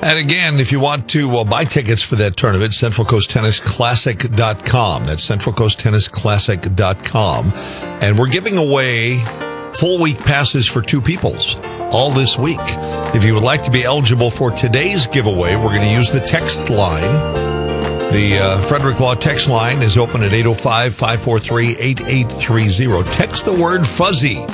And again, if you want to buy tickets for that tournament, CentralCoastTennisClassic.com. That's CentralCoastTennisClassic.com. And we're giving away full week passes for two peoples all this week. If you would like to be eligible for today's giveaway, we're going to use the text line. The Frederick Law text line is open at 805-543-8830. Text the word fuzzy.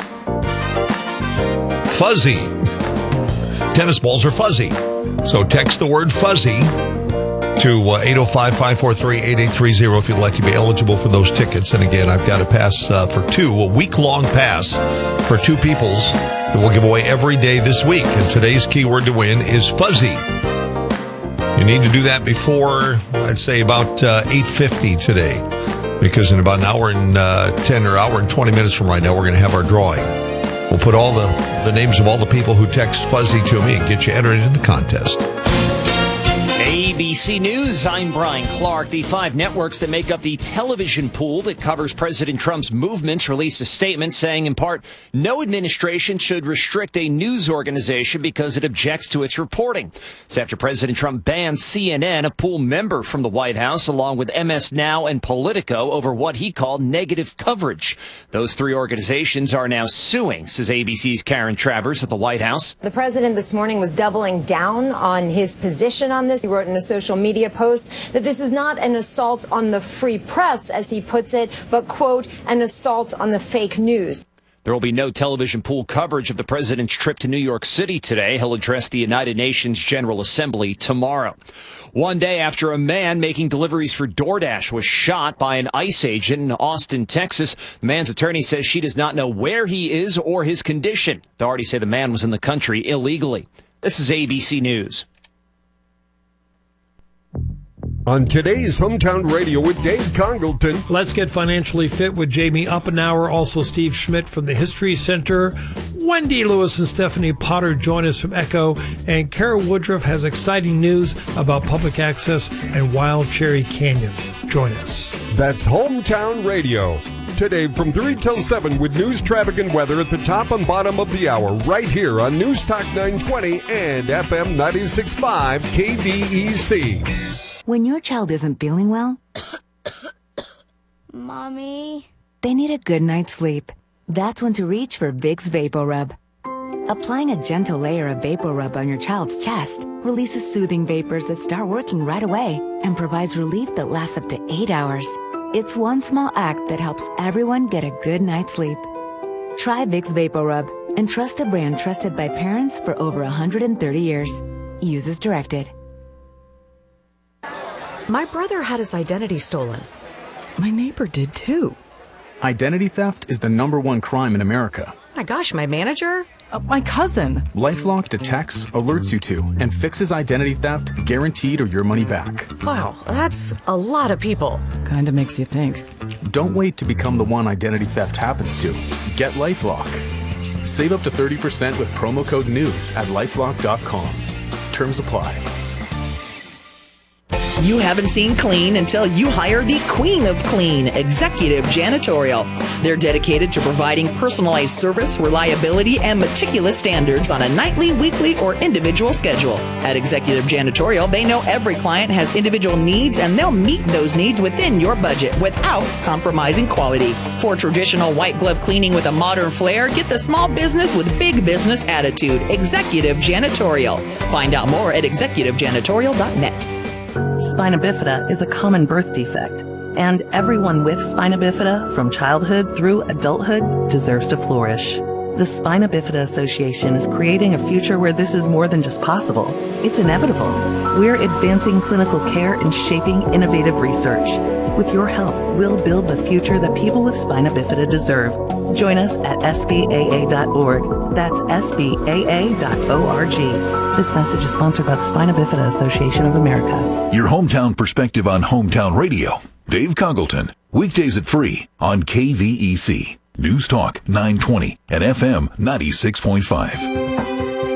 Fuzzy. Tennis balls are fuzzy. So text the word fuzzy to 805-543-8830 if you'd like to be eligible for those tickets. And again, I've got a pass for two, a week-long pass for two peoples that we'll give away every day this week. And today's keyword to win is fuzzy. You need to do that before, I'd say, about 8:50 today, because in about an hour and 10 or hour and 20 minutes from right now, we're going to have our drawing. We'll put all the names of all the people who text fuzzy to me and get you entered into the contest. ABC News, I'm Brian Clark. The 5 networks that make up the television pool that covers President Trump's movements released a statement saying, in part, no administration should restrict a news organization because it objects to its reporting. It's after President Trump banned CNN, a pool member from the White House, along with MS Now and Politico, over what he called negative coverage. Those 3 organizations are now suing, says ABC's Karen Travers at the White House. The president this morning was doubling down on his position on this. He wrote in a social media post that this is not an assault on the free press, as he puts it, but, quote, an assault on the fake news. There will be no television pool coverage of the president's trip to New York City today. He'll address the United Nations General Assembly tomorrow. One day after a man making deliveries for DoorDash was shot by an ICE agent in Austin, Texas, the man's attorney says she does not know where he is or his condition. Authorities say the man was in the country illegally. This is ABC News. On today's Hometown Radio with Dave Congleton. Let's get financially fit with Jamie Oppenauer, also Steve Schmidt from the History Center. Wendy Lewis and Stephanie Potter join us from Echo. And Kara Woodruff has exciting news about public access and Wild Cherry Canyon. Join us. That's Hometown Radio. Today from 3 till 7 with news, traffic, and weather at the top and bottom of the hour, right here on News Talk 920 and FM 96.5 KDEC. When your child isn't feeling well, Mommy, they need a good night's sleep. That's when to reach for Vicks VapoRub. Applying a gentle layer of VapoRub on your child's chest releases soothing vapors that start working right away and provides relief that lasts up to 8 hours. It's one small act that helps everyone get a good night's sleep. Try Vicks VapoRub and trust a brand trusted by parents for over 130 years. Use as directed. My brother had his identity stolen. My neighbor did too. Identity theft is the #1 crime in America. My gosh, my manager? My cousin. LifeLock detects, alerts you to, and fixes identity theft guaranteed or your money back. Wow, that's a lot of people. Kinda makes you think. Don't wait to become the one identity theft happens to. Get LifeLock. Save up to 30% with promo code NEWS at LifeLock.com. Terms apply. You haven't seen clean until you hire the Queen of Clean, Executive Janitorial. They're dedicated to providing personalized service, reliability, and meticulous standards on a nightly, weekly, or individual schedule. At Executive Janitorial, they know every client has individual needs, and they'll meet those needs within your budget without compromising quality. For traditional white glove cleaning with a modern flair, get the small business with big business attitude. Executive Janitorial. Find out more at executivejanitorial.net. Spina bifida is a common birth defect, and everyone with spina bifida from childhood through adulthood deserves to flourish. The Spina Bifida Association is creating a future where this is more than just possible. It's inevitable. We're advancing clinical care and shaping innovative research. With your help, we'll build the future that people with spina bifida deserve. Join us at SBAA.org. That's SBAA.org. This message is sponsored by the Spina Bifida Association of America. Your hometown perspective on Hometown Radio. Dave Congleton. Weekdays at 3 on KVEC. News Talk 920 and FM 96.5.